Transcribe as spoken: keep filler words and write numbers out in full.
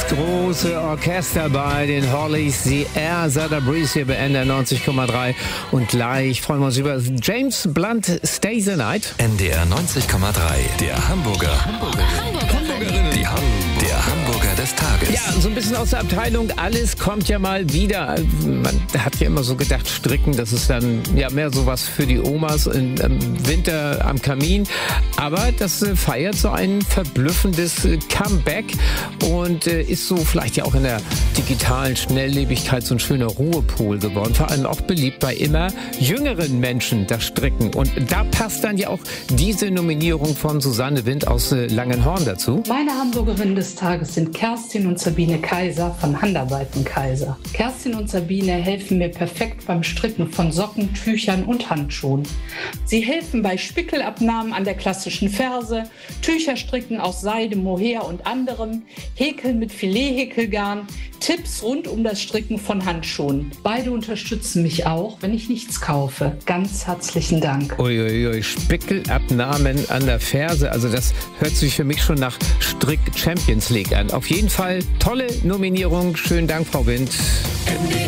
große Orchester bei den Hollies, The Air, Sada Breeze hier bei N D R neunzig Komma drei. Und gleich freuen wir uns über James Blunt, Stay the Night. N D R neunzig Komma drei, der Hamburger. Hamburgerin. Hamburgerin. Die Ham der Hamburger des Tages. Ja, so ein bisschen aus der Abteilung, alles kommt ja mal wieder. Man hat ja immer so gedacht, Stricken, das ist dann ja mehr sowas für die Omas im Winter am Kamin. Aber das äh, feiert so ein verblüffendes äh, Comeback und äh, ist so vielleicht ja auch in der digitalen Schnelllebigkeit so ein schöner Ruhepol geworden. Vor allem auch beliebt bei immer jüngeren Menschen, das Stricken. Und da passt dann ja auch diese Nominierung von Susanne Wind aus äh, Langenhorn dazu. Meine Hamburgerinnen des Tages sind Kerstin und Sabine Kaiser von Handarbeiten Kaiser. Kerstin und Sabine helfen mir perfekt beim Stricken von Socken, Tüchern und Handschuhen. Sie helfen bei Spickelabnahmen an der klassischen Ferse, Tücherstricken aus Seide, Mohair und anderem, Häkeln mit Filet-Häkelgarn, Tipps rund um das Stricken von Handschuhen. Beide unterstützen mich auch, wenn ich nichts kaufe. Ganz herzlichen Dank. Uiuiui, Spickelabnahmen an der Ferse, also das hört sich für mich schon nach Strick Champions League an. Auf jeden Fall tolle Nominierung. Schönen Dank, Frau Wind.